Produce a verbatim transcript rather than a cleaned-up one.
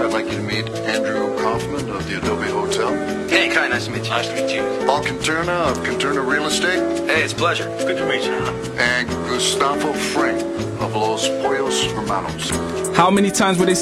I'd like you to meet Andrew Kaufman of the Adobe Hotel. Hey, Kai, nice to meet you. Nice to meet you. Paul Conterna of Conterna Real Estate. Hey, it's a pleasure. Good to meet you. And Gustavo Fring of Los Pollos Hermanos. How many times were they